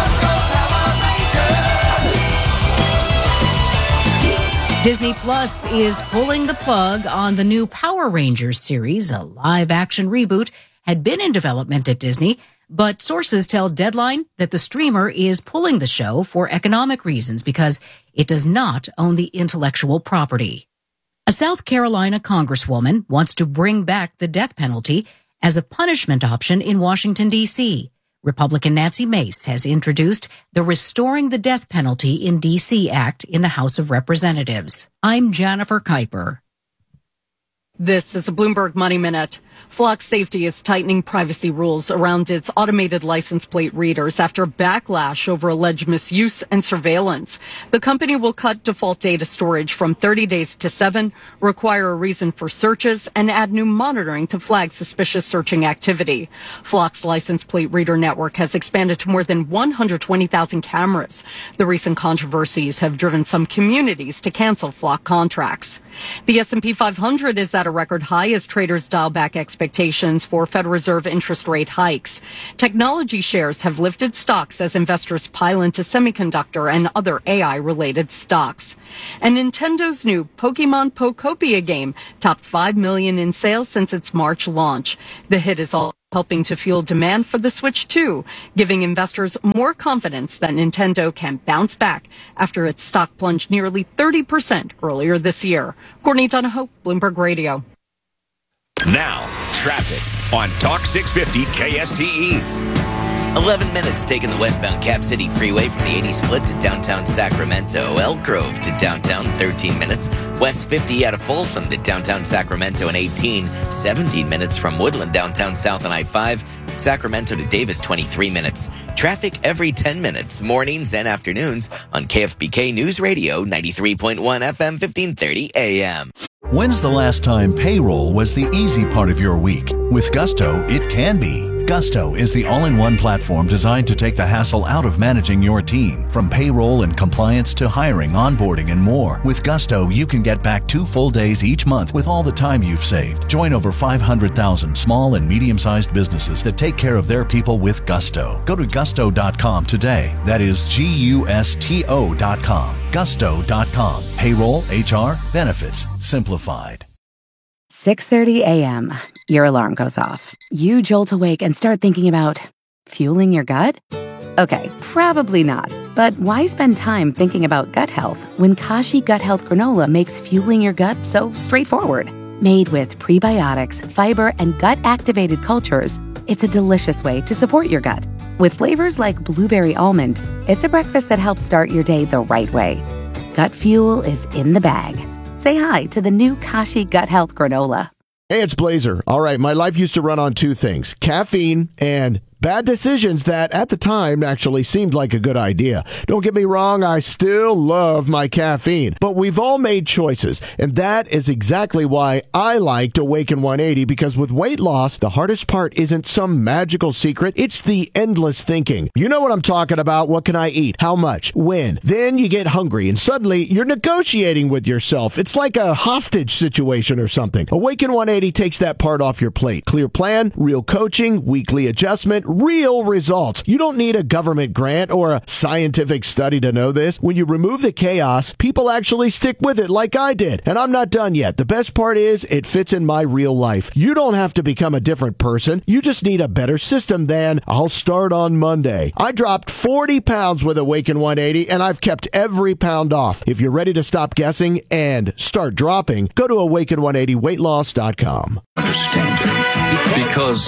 Disney Plus is pulling the plug on the new Power Rangers series. A live-action reboot had been in development at Disney, but sources tell Deadline that the streamer is pulling the show for economic reasons because it does not own the intellectual property. A South Carolina congresswoman wants to bring back the death penalty as a punishment option in Washington, D C Republican Nancy Mace has introduced the Restoring the Death Penalty in D C Act in the House of Representatives. I'm Jennifer Kuiper. This is a Bloomberg Money Minute. Flock Safety is tightening privacy rules around its automated license plate readers after backlash over alleged misuse and surveillance. The company will cut default data storage from thirty days to seven, require a reason for searches, and add new monitoring to flag suspicious searching activity. Flock's license plate reader network has expanded to more than one hundred twenty thousand cameras. The recent controversies have driven some communities to cancel Flock contracts. The S and P five hundred is at a record high as traders dial back expectations for Federal Reserve interest rate hikes. Technology shares have lifted stocks as investors pile into semiconductor and other A I-related stocks. And Nintendo's new Pokemon Pokopia game topped five million dollars in sales since its March launch. The hit is all helping to fuel demand for the Switch two, giving investors more confidence that Nintendo can bounce back after its stock plunged nearly thirty percent earlier this year. Courtney Donahoe, Bloomberg Radio. Now, traffic on Talk six fifty K S T E. eleven minutes taking the westbound Cap City Freeway from the eighty split to downtown Sacramento. Elk Grove to downtown, thirteen minutes. West fifty out of Folsom to downtown Sacramento in eighteen. seventeen minutes from Woodland downtown south on I five. Sacramento to Davis, twenty-three minutes. Traffic every ten minutes, mornings and afternoons on K F B K News Radio, ninety-three point one F M, fifteen thirty A M. When's the last time payroll was the easy part of your week? With Gusto, it can be. Gusto is the all-in-one platform designed to take the hassle out of managing your team. From payroll and compliance to hiring, onboarding, and more. With Gusto, you can get back two full days each month with all the time you've saved. Join over five hundred thousand small and medium-sized businesses that take care of their people with Gusto. Go to gusto dot com today. That is G U S T O dot com. gusto dot com. Payroll, H R, benefits, simplified. six thirty a.m. Your alarm goes off. You jolt awake and start thinking about fueling your gut? Okay, probably not. But why spend time thinking about gut health when Kashi Gut Health Granola makes fueling your gut so straightforward? Made with prebiotics, fiber, and gut-activated cultures, it's a delicious way to support your gut. With flavors like blueberry almond, it's a breakfast that helps start your day the right way. Gut fuel is in the bag. Say hi to the new Kashi Gut Health Granola. Hey, it's Blazer. All right, my life used to run on two things, caffeine and bad decisions that at the time actually seemed like a good idea. Don't get me wrong, I still love my caffeine, but we've all made choices, and that is exactly why I liked Awaken one eighty, because with weight loss, the hardest part isn't some magical secret, it's the endless thinking. You know what I'm talking about. What can I eat? How much? When? Then you get hungry, and suddenly you're negotiating with yourself. It's like a hostage situation or something. Awaken one eighty takes that part off your plate. Clear plan, real coaching, weekly adjustment, real results. You don't need a government grant or a scientific study to know this. When you remove the chaos, people actually stick with it like I did. And I'm not done yet. The best part is it fits in my real life. You don't have to become a different person. You just need a better system than I'll start on Monday. I dropped forty pounds with Awaken one eighty and I've kept every pound off. If you're ready to stop guessing and start dropping, go to awaken one eighty weight loss dot com. Understand it. Because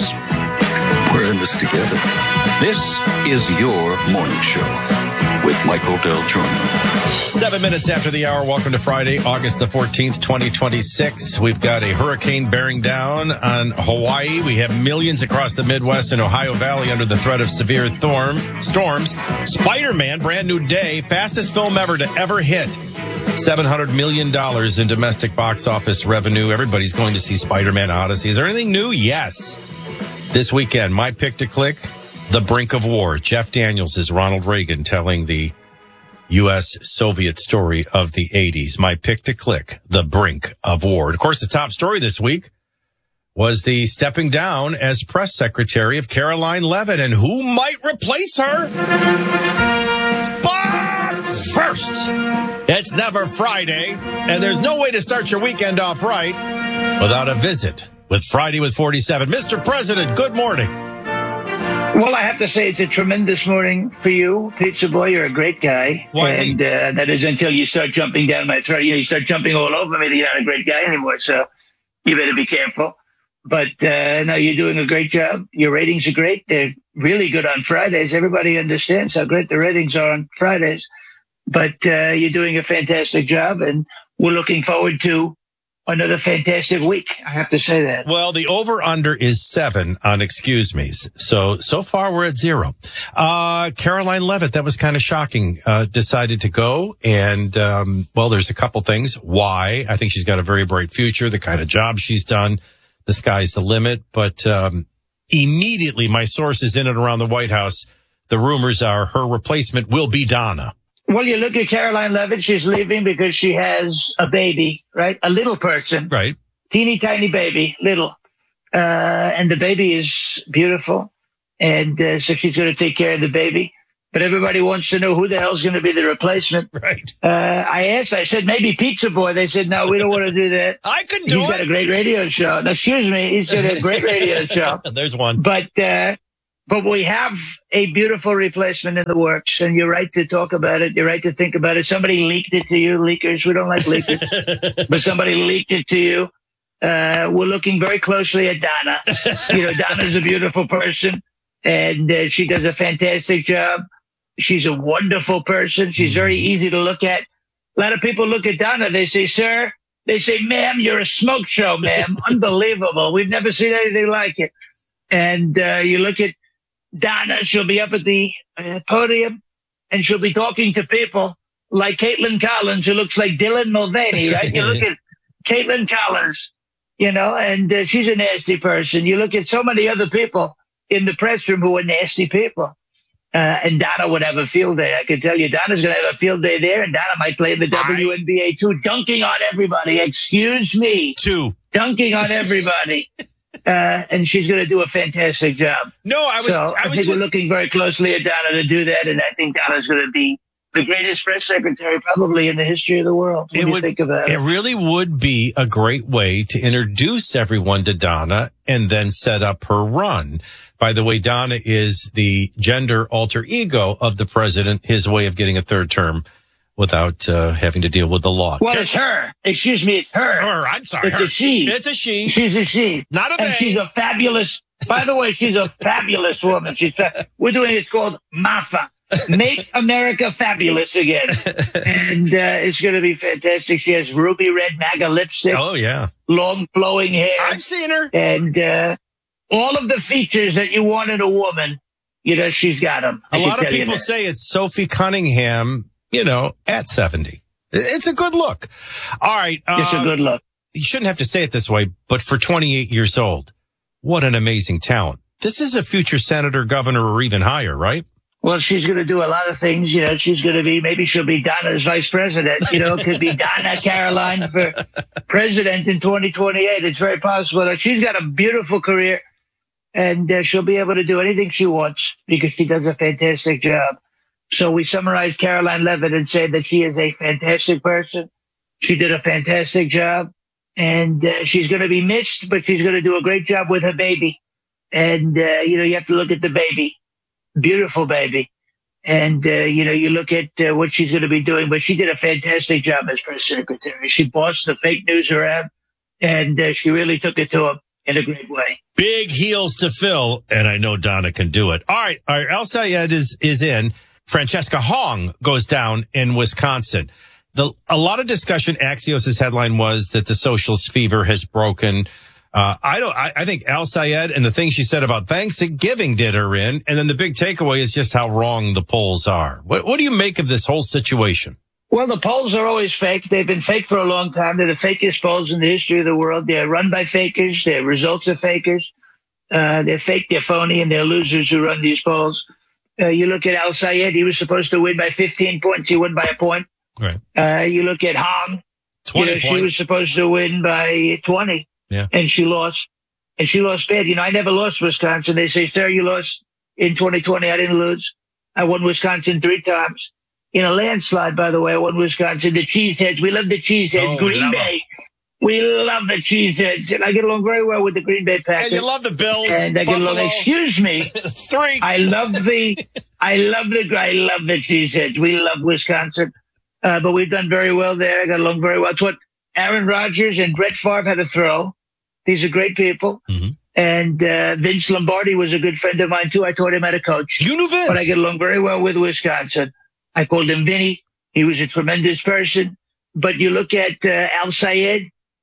we're in this together. This is your morning show with Michael Del Giorno. Seven minutes after the hour. Welcome to Friday, August the fourteenth, twenty twenty-six. We've got a hurricane bearing down on Hawaii. We have millions across the Midwest and Ohio Valley under the threat of severe thorm, storms. Spider-Man, brand new day, fastest film ever to ever hit seven hundred million dollars in domestic box office revenue. Everybody's going to see Spider-Man Odyssey. Is there anything new? Yes. This weekend, my pick to click, The Brink of War. Jeff Daniels is Ronald Reagan telling the U S Soviet story of the eighties. My pick to click, The Brink of War. Of course, the top story this week was the stepping down as press secretary of Caroline Leavitt. And who might replace her? But first, it's never Friday, and there's no way to start your weekend off right without a visit with Friday with forty-seven. Mister President, good morning. Well, I have to say it's a tremendous morning for you, Pizza Boy. You're a great guy. Why, and uh, that is until you start jumping down my throat. You know, you start jumping all over me. You're not a great guy anymore, so you better be careful. But uh, no, you're doing a great job. Your ratings are great. They're really good on Fridays. Everybody understands how great the ratings are on Fridays. But uh, you're doing a fantastic job, and we're looking forward to another fantastic week. I have to say that. Well, the over-under is seven on excuse me's. So, so far we're at zero. Uh, Caroline Leavitt, that was kind of shocking, uh, decided to go. And, um, well, there's a couple things. Why? I think she's got a very bright future, the kind of job she's done. The sky's the limit. But, um, immediately my sources in and around the White House, the rumors are her replacement will be Donna. Well, you look at Caroline Leavitt, she's leaving because she has a baby, right? A little person. Right. Teeny tiny baby, little. Uh, and the baby is beautiful. And uh, so she's going to take care of the baby. But everybody wants to know who the hell's going to be the replacement. Right. Uh, I asked, I said, maybe Pizza Boy. They said, no, we don't want to do that. I could do he's it. He's got a great radio show. No, excuse me. He's got a great radio show. There's one. But, uh, But we have a beautiful replacement in the works, and you're right to talk about it. You're right to think about it. Somebody leaked it to you, leakers. We don't like leakers, but somebody leaked it to you. Uh, we're looking very closely at Donna. You know, Donna's a beautiful person, and uh, she does a fantastic job. She's a wonderful person. She's very easy to look at. A lot of people look at Donna. They say, sir, they say, ma'am, you're a smoke show, ma'am. Unbelievable. We've never seen anything like it. And uh, you look at Donna, she'll be up at the uh, podium, and she'll be talking to people like Caitlin Collins, who looks like Dylan Mulvaney, right? You look at Caitlin Collins, you know, and uh, she's a nasty person. You look at so many other people in the press room who are nasty people. Uh, and Donna would have a field day. I can tell you, Donna's going to have a field day there, and Donna might play in the W N B A too, dunking on everybody. Excuse me. Two. Dunking on everybody. Uh, and she's going to do a fantastic job. No, I was. So I, I was think just... we're looking very closely at Donna to do that, and I think Donna's going to be the greatest press secretary probably in the history of the world. What it do you would, think about it? It really would be a great way to introduce everyone to Donna and then set up her run. By the way, Donna is the gender alter ego of the president, his way of getting a third term without uh, having to deal with the law. Well, it's her. Excuse me, it's her. Her, I'm sorry. It's her. a she. It's a she. She's a she. Not a and they. she's a fabulous, by the way, she's a fabulous woman. She's fa- We're doing it's called MAFA. Make America Fabulous Again. And uh, it's going to be fantastic. She has ruby red MAGA lipstick. Oh, yeah. Long flowing hair. I've seen her. And uh, all of the features that you want in a woman, you know, she's got them. A lot of people say it's Sophie Cunningham, you know, at seventy. It's a good look. All right. Uh, it's a good look. You shouldn't have to say it this way, but for twenty-eight years old, what an amazing talent. This is a future senator, governor, or even higher, right? Well, she's going to do a lot of things. You know, she's going to be, maybe she'll be Donna's vice president. You know, it could be Donna Caroline for president in twenty twenty-eight. It's very possible. She's got a beautiful career, and uh, she'll be able to do anything she wants because she does a fantastic job. So we summarize Caroline Leavitt and say that she is a fantastic person. She did a fantastic job, and uh, she's going to be missed, but she's going to do a great job with her baby. And, uh, you know, you have to look at the baby. Beautiful baby. And, uh, you know, you look at uh, what she's going to be doing, but she did a fantastic job as press secretary. She bossed the fake news around, and uh, she really took it to him in a great way. Big heels to fill, and I know Donna can do it. All right, all right, El Sayed is, is in. Francesca Hong goes down in Wisconsin. The, a lot of discussion, Axios' headline was that the socialist fever has broken. Uh, I don't, I, I think El Sayed and the things she said about Thanksgiving did her in. And then the big takeaway is just how wrong the polls are. What, what do you make of this whole situation? Well, the polls are always fake. They've been fake for a long time. They're the fakest polls in the history of the world. They're run by fakers. Their results are fakers. Uh, they're fake, they're phony, and they're losers who run these polls. Uh, you look at El Sayed, he was supposed to win by fifteen points. He won by a point. Right. Uh, you look at Hong, twenty you know, points. She was supposed to win by twenty. Yeah. And she lost. And she lost bad. You know, I never lost Wisconsin. They say, sir, you lost in twenty twenty. I didn't lose. I won Wisconsin three times. In a landslide, by the way, I won Wisconsin. The Cheeseheads. We love the Cheeseheads. Oh, Green love Bay. We love the Cheeseheads. And I get along very well with the Green Bay Packers. And you love the Bills. And I get Buffalo. along, excuse me. Three. I love the, I love the, I love the Cheeseheads. We love Wisconsin. Uh, but we've done very well there. I got along very well. It's what Aaron Rodgers and Brett Favre had to throw. These are great people. Mm-hmm. And uh, Vince Lombardi was a good friend of mine, too. I taught him how to coach. You knew Vince. But I get along very well with Wisconsin. I called him Vinny. He was a tremendous person. But you look at uh, Al Sayed,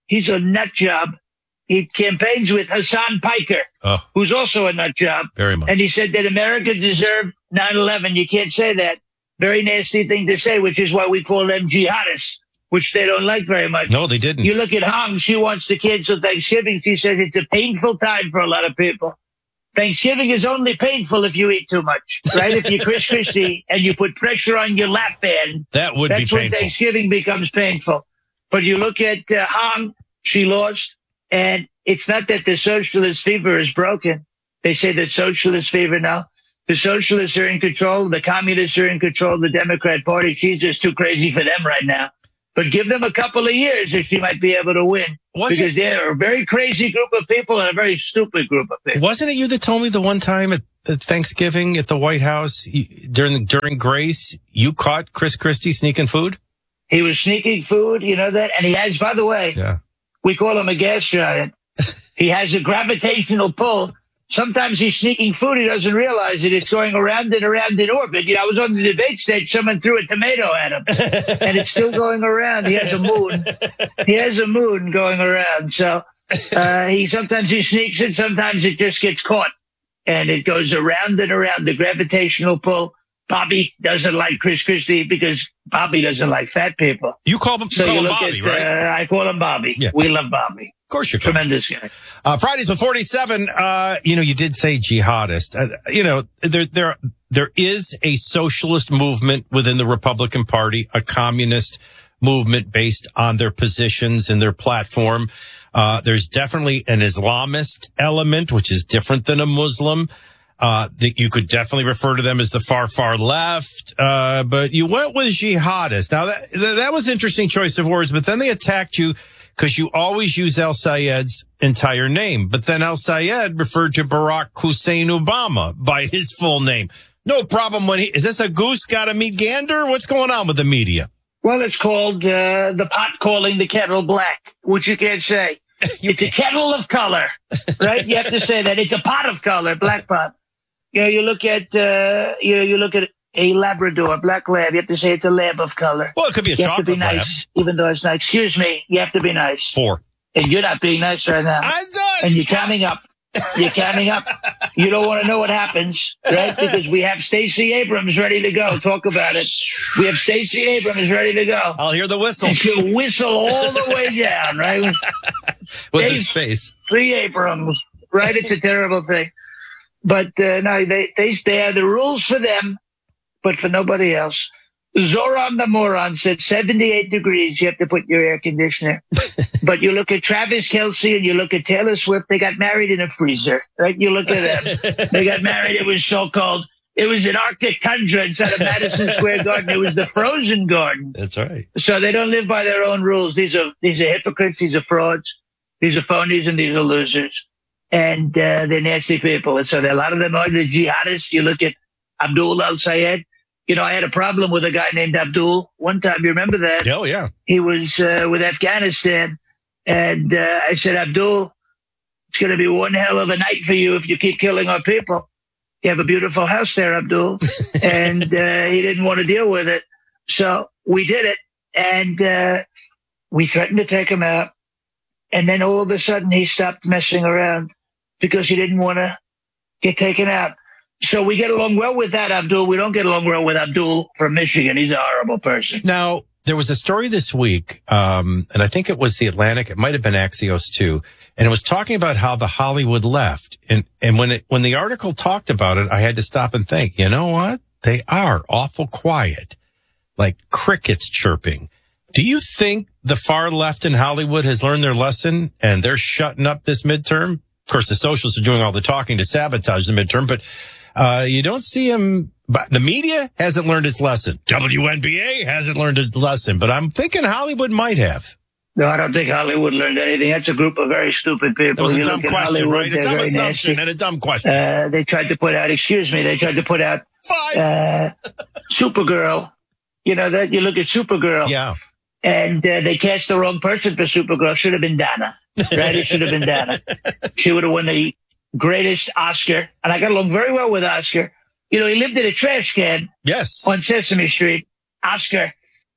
He's a nut job. He campaigns with Hassan Piker, oh, who's also a nut job. Very much. And he said that America deserved nine eleven. You can't say that. Very nasty thing to say, which is why we call them jihadists, which they don't like very much. No, they didn't. You look at Hong, she wants to cancel Thanksgiving. She says it's a painful time for a lot of people. Thanksgiving is only painful if you eat too much, right? If you're Chris Christie and you put pressure on your lap band, that would be that's painful. when Thanksgiving becomes painful. But you look at uh, Hong, she lost, and it's not that the socialist fever is broken. They say that socialist fever now. The socialists are in control. The communists are in control of the Democrat Party. She's just too crazy for them right now. But give them a couple of years and she might be able to win. Was because it? they're a very crazy group of people and a very stupid group of people. Wasn't it you that told me the one time at, at Thanksgiving at the White House you, during during Grace, you caught Chris Christie sneaking food? He was sneaking food, you know that? And he has, by the way, yeah. we call him a gas giant. He has a gravitational pull. Sometimes he's sneaking food. He doesn't realize it. It's going around and around in orbit. You know, I was on the debate stage. Someone threw a tomato at him, and it's still going around. He has a moon. He has a moon going around. So uh, he sometimes he sneaks it. Sometimes it just gets caught, and it goes around and around. The gravitational pull. Bobby doesn't like Chris Christie because Bobby doesn't like fat people. You call him, so call you him look Bobby, at, right? Uh, I call him Bobby. Yeah. We love Bobby. Of course you're tremendous guy. Uh, Fridays with forty-seven. Uh, you know, you did say jihadist. Uh, you know, there, there, there is a socialist movement within the Republican Party, a communist movement based on their positions and their platform. Uh, there's definitely an Islamist element, which is different than a Muslim. Uh, that you could definitely refer to them as the far, far left. Uh, but you went with jihadist. Now that, that was an interesting choice of words, but then they attacked you because you always use Al Sayed's entire name. But then Al Sayed referred to Barack Hussein Obama by his full name. No problem when he, is this a goose gotta meet gander? What's going on with the media? Well, it's called, uh, the pot calling the kettle black, which you can't say. It's a kettle of color, right? You have to say that. It's a pot of color, black pot. You know, you look at, uh, you know, you look at a Labrador, black lab. You have to say it's a lab of color. Well, it could be a you chocolate have to be lab. nice, even though it's not. Excuse me. You have to be nice. Four. And you're not being nice right now. I'm done. And you're counting up. You're counting up. You don't want to know what happens, right? Because we have Stacey Abrams ready to go. Talk about it. We have Stacey Abrams ready to go. I'll hear the whistle. And she'll whistle all the way down, right? With the space. Three Abrams, right? It's a terrible thing. But uh, no, they, they they have the rules for them, but for nobody else. Zoran the moron said seventy-eight degrees, you have to put your air conditioner. But you look at Travis Kelce and you look at Taylor Swift, they got married in a freezer, right? You look at them. They got married, it was so cold. It was an Arctic tundra inside of Madison Square Garden. It was the frozen garden. That's right. So they don't live by their own rules. These are these are hypocrites, these are frauds, these are phonies, and these are losers. And uh, they're nasty people. And so there, a lot of them are the jihadists. You look at Abdul al-Sayed. You know, I had a problem with a guy named Abdul one time. You remember that? Oh, yeah. He was uh, with Afghanistan. And uh, I said, Abdul, it's going to be one hell of a night for you if you keep killing our people. You have a beautiful house there, Abdul. And uh, he didn't want to deal with it. So we did it. And uh, we threatened to take him out. And then all of a sudden he stopped messing around because he didn't want to get taken out. So we get along well with that, Abdul. We don't get along well with Abdul from Michigan. He's a horrible person. Now, there was a story this week, um, and I think it was The Atlantic. It might have been Axios too. And it was talking about how the Hollywood left. And, and when it, when the article talked about it, I had to stop and think, you know what? They are awful quiet, like crickets chirping. Do you think the far left in Hollywood has learned their lesson and they're shutting up this midterm? Of course, the socialists are doing all the talking to sabotage the midterm, but uh you don't see them. But the media hasn't learned its lesson. W N B A hasn't learned its lesson, but I'm thinking Hollywood might have. No, I don't think Hollywood learned anything. That's a group of very stupid people. That was a You dumb look at question, Hollywood, right? A they're dumb very assumption nasty. and a dumb question. Uh, they tried to put out, excuse me, they tried to put out uh, Supergirl. You know, that you look at Supergirl. Yeah. And uh, they cast the wrong person for Supergirl. Should have been Donna. Right? It should have been Donna. She would have won the greatest Oscar. And I got along very well with Oscar. You know, he lived in a trash can. Yes. On Sesame Street. Oscar.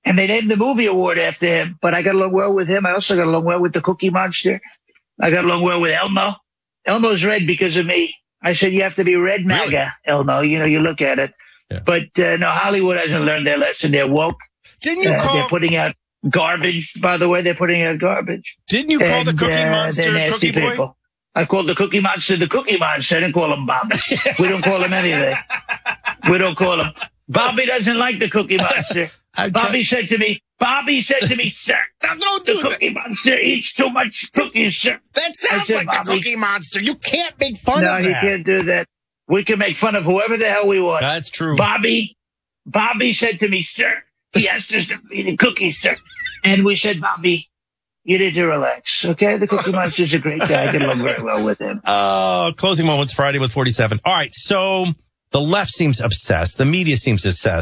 And they named the movie award after him. But I got along well with him. I also got along well with the Cookie Monster. I got along well with Elmo. Elmo's red because of me. I said, you have to be red MAGA, really? Elmo. You know, you look at it. Yeah. But uh, no, Hollywood hasn't learned their lesson. They're woke. Didn't you uh, call... They're putting out garbage, by the way. They're putting out garbage. Didn't you call and, the Cookie uh, Monster Cookie Boy? People. I called the Cookie Monster the Cookie Monster. I didn't call him Bobby. We don't call him anything. We don't call him. Bobby doesn't like the Cookie Monster. Bobby said to me, Bobby said to me, sir, don't do the Cookie that. Monster eats too much cookies, sir. That sounds said, like Bobby, the Cookie Monster. You can't make fun no, of that. No, you can't do that. We can make fun of whoever the hell we want. That's true. Bobby, Bobby said to me, sir, he has to stop eating cookies, sir. And we said, Bobby, you need to relax, okay? The Cookie Monster's a great guy. I get along very well with him. Oh, closing moments Friday with forty-seven. All right, so the left seems obsessed. The media seems obsessed.